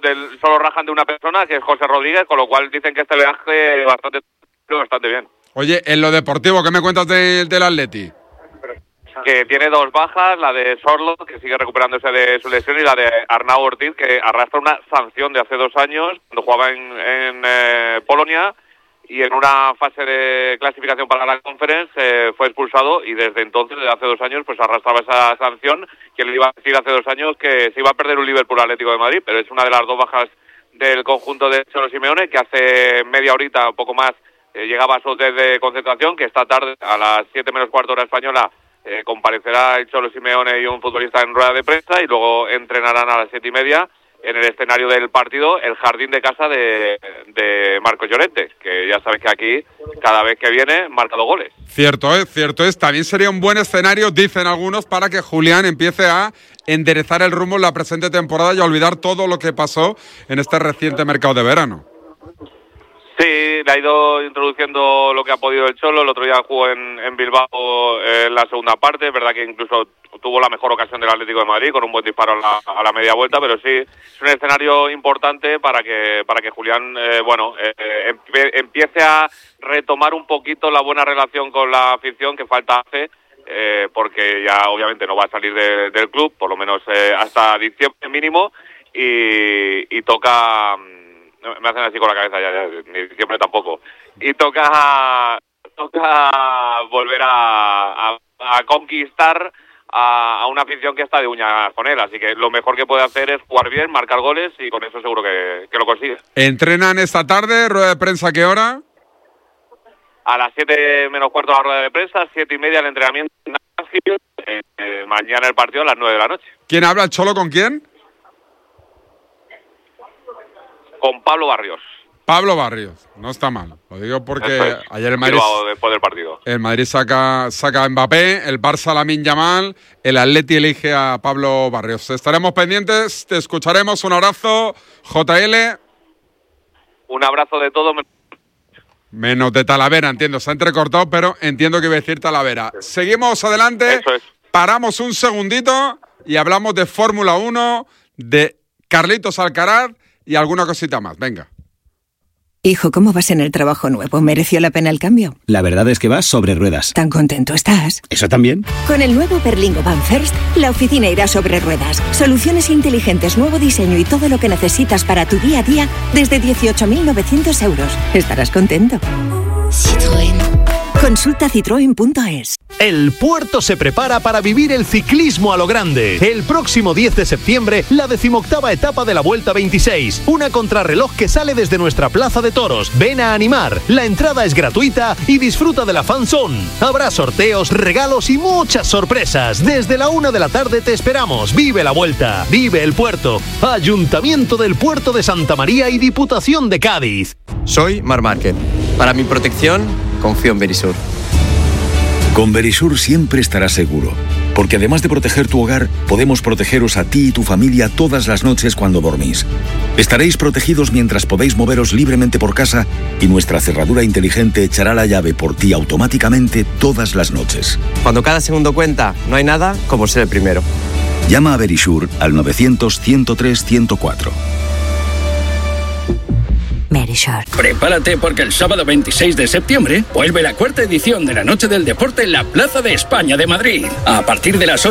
solo rajan de una persona, que es José Rodríguez, con lo cual dicen que este viaje bastante bien. Oye, en lo deportivo, ¿qué me cuentas del Atleti? Que tiene 2 bajas, la de Sorlo, que sigue recuperándose de su lesión, y la de Arnau Ortiz, que arrastra una sanción de hace 2 años, cuando jugaba en Polonia, y en una fase de clasificación para la Conference fue expulsado, y desde entonces, desde hace 2 años, pues arrastraba esa sanción. Que le iba a decir hace 2 años que se iba a perder un Liverpool Atlético de Madrid, pero es una de las 2 bajas del conjunto de Cholo Simeone, que hace media horita, un poco más, llegaba a su hotel de concentración, que esta tarde, a las 7 menos cuarto hora española, comparecerá el Cholo Simeone y un futbolista en rueda de prensa, y luego entrenarán a las 7:30 en el escenario del partido, el jardín de casa de Marcos Llorente, que ya sabes que aquí, cada vez que viene, marca 2 goles. Cierto es. También sería un buen escenario, dicen algunos, para que Julián empiece a enderezar el rumbo en la presente temporada y a olvidar todo lo que pasó en este reciente mercado de verano. Sí, le ha ido introduciendo lo que ha podido el Cholo. El otro día jugó en Bilbao en la segunda parte. Es verdad que incluso tuvo la mejor ocasión del Atlético de Madrid con un buen disparo a la media vuelta, pero sí, es un escenario importante para que Julián empiece a retomar un poquito la buena relación con la afición que falta hace, porque ya obviamente no va a salir del club, por lo menos hasta diciembre mínimo, y toca... Me hacen así con la cabeza, ya ni diciembre tampoco. Y toca volver a conquistar a una afición que está de uñas con él. Así que lo mejor que puede hacer es jugar bien, marcar goles, y con eso seguro que lo consigue. ¿Entrenan esta tarde? ¿Rueda de prensa a qué hora? A las 7 menos cuarto la rueda de prensa, 7:30 el entrenamiento. Mañana el partido a las 9 de la noche. ¿Quién habla, el Cholo, con quién? Con Pablo Barrios. Pablo Barrios, no está mal. Lo digo porque ayer el Madrid, después del partido, el Madrid saca a Mbappé, el Barça Lamine Yamal, el Atleti elige a Pablo Barrios. Estaremos pendientes, te escucharemos. Un abrazo, JL. Un abrazo de todo. Menos de Talavera, entiendo. Se ha entrecortado, pero entiendo que iba a decir Talavera. Seguimos adelante. Eso es. Paramos un segundito y hablamos de Fórmula 1, de Carlitos Alcaraz y alguna cosita más. Venga. Hijo, ¿cómo vas en el trabajo nuevo? ¿Mereció la pena el cambio? La verdad es que vas sobre ruedas. ¿Tan contento estás? ¿Eso también? Con el nuevo Berlingo Van First, la oficina irá sobre ruedas. Soluciones inteligentes, nuevo diseño y todo lo que necesitas para tu día a día desde 18.900 euros. Estarás contento. Citroën. Consulta citroen.es. El puerto se prepara para vivir el ciclismo a lo grande. El próximo 10 de septiembre, la 18ª etapa de la Vuelta 26. Una contrarreloj que sale desde nuestra plaza de toros. Ven a animar. La entrada es gratuita y disfruta de la fan zone. Habrá sorteos, regalos y muchas sorpresas. Desde la 1 de la tarde te esperamos. Vive la Vuelta. Vive el puerto. Ayuntamiento del Puerto de Santa María y Diputación de Cádiz. Soy Marc Márquez. Para mi protección, confío en Verisur. Con Verisur siempre estarás seguro, porque además de proteger tu hogar, podemos protegeros a ti y tu familia todas las noches cuando dormís. Estaréis protegidos mientras podéis moveros libremente por casa y nuestra cerradura inteligente echará la llave por ti automáticamente todas las noches. Cuando cada segundo cuenta, no hay nada como ser el primero. Llama a Verisur al 900-103-104. Verisur. Prepárate porque el sábado 26 de septiembre vuelve la 4ª edición de la Noche del Deporte en la Plaza de España de Madrid. A partir de las